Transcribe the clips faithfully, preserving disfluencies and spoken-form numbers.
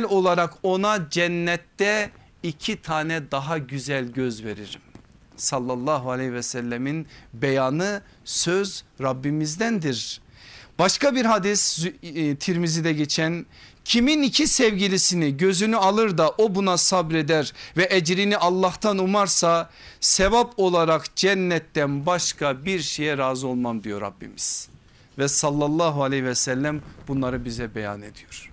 olarak ona cennette iki tane daha güzel göz veririm. Sallallahu aleyhi ve sellemin beyanı, söz Rabbimizdendir. Başka bir hadis e, Tirmizi'de geçen, kimin iki sevgilisini gözünü alır da o buna sabreder ve ecrini Allah'tan umarsa sevap olarak cennetten başka bir şeye razı olmam diyor Rabbimiz. Ve sallallahu aleyhi ve sellem bunları bize beyan ediyor.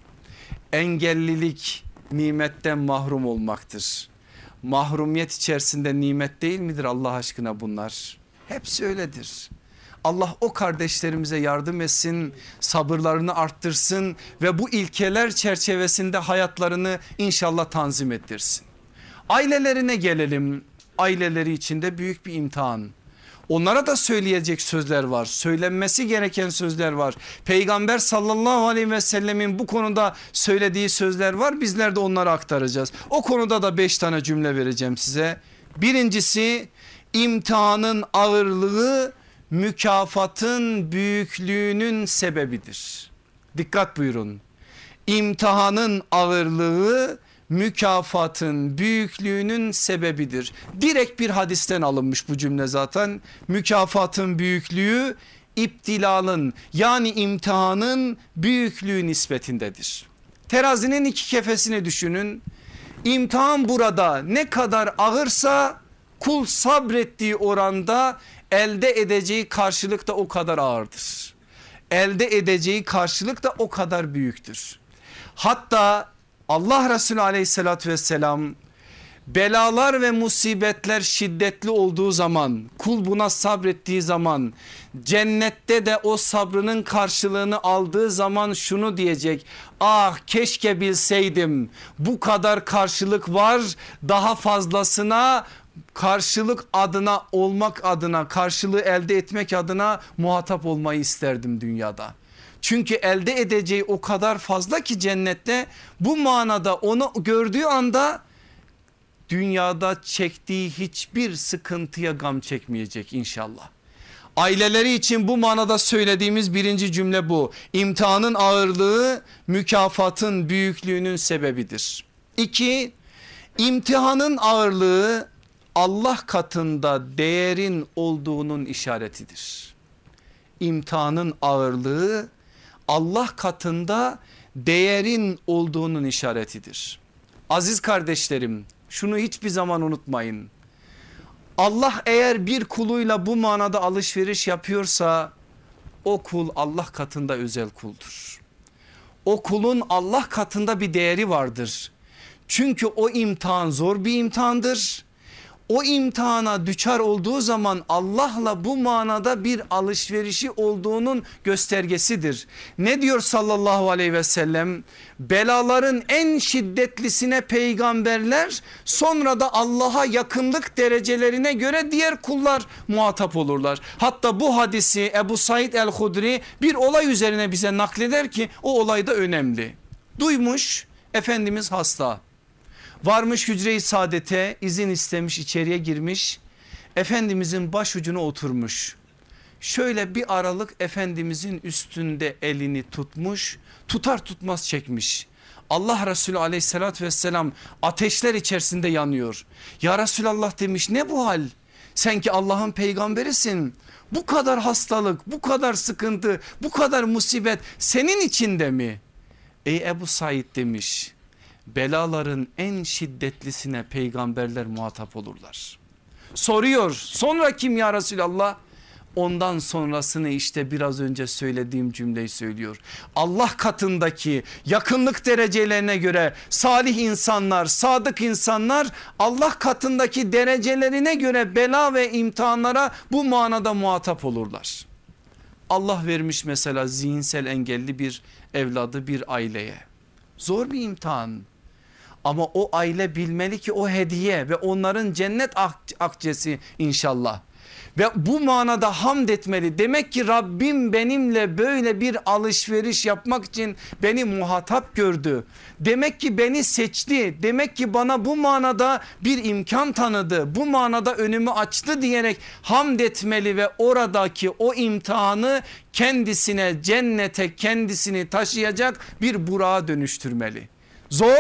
Engellilik nimetten mahrum olmaktır. Mahrumiyet içerisinde nimet değil midir Allah aşkına bunlar? Hepsi öyledir. Allah o kardeşlerimize yardım etsin, sabırlarını arttırsın ve bu ilkeler çerçevesinde hayatlarını inşallah tanzim ettirsin. Ailelerine gelelim. Aileleri içinde büyük bir imtihan. Onlara da söyleyecek sözler var. Söylenmesi gereken sözler var. Peygamber sallallahu aleyhi ve sellemin bu konuda söylediği sözler var. Bizler de onları aktaracağız. O konuda da beş tane cümle vereceğim size. Birincisi, imtihanın ağırlığı mükafatın büyüklüğünün sebebidir. Dikkat buyurun. İmtihanın ağırlığı mükafatın büyüklüğünün sebebidir. Direkt bir hadisten alınmış bu cümle zaten. Mükafatın büyüklüğü iptilalın, yani imtihanın büyüklüğü nispetindedir. Terazinin iki kefesini düşünün. İmtihan burada ne kadar ağırsa kul sabrettiği oranda elde edeceği karşılık da o kadar ağırdır. Elde edeceği karşılık da o kadar büyüktür. Hatta Allah Resulü aleyhissalatü vesselam belalar ve musibetler şiddetli olduğu zaman, kul buna sabrettiği zaman, cennette de o sabrının karşılığını aldığı zaman şunu diyecek: ah keşke bilseydim bu kadar karşılık var, daha fazlasına karşılık adına olmak adına, karşılığı elde etmek adına muhatap olmayı isterdim dünyada. Çünkü elde edeceği o kadar fazla ki cennette, bu manada onu gördüğü anda dünyada çektiği hiçbir sıkıntıya gam çekmeyecek inşallah. Aileleri için bu manada söylediğimiz birinci cümle bu. İmtihanın ağırlığı mükafatın büyüklüğünün sebebidir. İki, imtihanın ağırlığı Allah katında değerin olduğunun işaretidir. İmtihanın ağırlığı Allah katında değerin olduğunun işaretidir. Aziz kardeşlerim, şunu hiçbir zaman unutmayın. Allah eğer bir kuluyla bu manada alışveriş yapıyorsa o kul Allah katında özel kuldur. O kulun Allah katında bir değeri vardır. Çünkü o imtihan zor bir imtihandır. O imtihana düçar olduğu zaman Allah'la bu manada bir alışverişi olduğunun göstergesidir. Ne diyor sallallahu aleyhi ve sellem? Belaların en şiddetlisine peygamberler, sonra da Allah'a yakınlık derecelerine göre diğer kullar muhatap olurlar. Hatta bu hadisi Ebu Said el-Hudri bir olay üzerine bize nakleder ki o olay da önemli. Duymuş, Efendimiz hasta. Varmış hücre-i saadete, izin istemiş, içeriye girmiş. Efendimizin başucuna oturmuş. Şöyle bir aralık Efendimizin üstünde elini tutmuş, tutar tutmaz çekmiş. Allah Resulü aleyhissalatü vesselam ateşler içerisinde yanıyor. Ya Resulallah demiş, ne bu hal? Sen ki Allah'ın peygamberisin. Bu kadar hastalık, bu kadar sıkıntı, bu kadar musibet senin içinde mi? Ey Ebu Said demiş, belaların en şiddetlisine peygamberler muhatap olurlar. Soruyor, sonra kim ya Resulallah? Ondan sonrasını işte biraz önce söylediğim cümleyi söylüyor. Allah katındaki yakınlık derecelerine göre salih insanlar, sadık insanlar Allah katındaki derecelerine göre bela ve imtihanlara bu manada muhatap olurlar. Allah vermiş mesela zihinsel engelli bir evladı bir aileye. Zor bir imtihan. Ama o aile bilmeli ki o hediye ve onların cennet akçesi inşallah. Ve bu manada hamd etmeli. Demek ki Rabbim benimle böyle bir alışveriş yapmak için beni muhatap gördü. Demek ki beni seçti. Demek ki bana bu manada bir imkan tanıdı. Bu manada önümü açtı diyerek hamd etmeli ve oradaki o imtihanı kendisine, cennete kendisini taşıyacak bir burağa dönüştürmeli. Zor